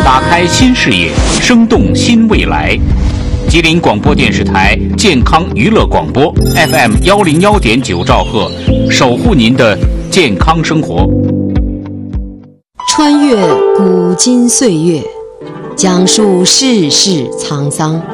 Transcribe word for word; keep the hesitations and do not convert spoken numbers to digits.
打开新视野，生动新未来。吉林广播电视台健康娱乐广播 F M 幺零幺点九兆赫，守护您的健康生活。 穿越古今岁月，讲述世事沧桑，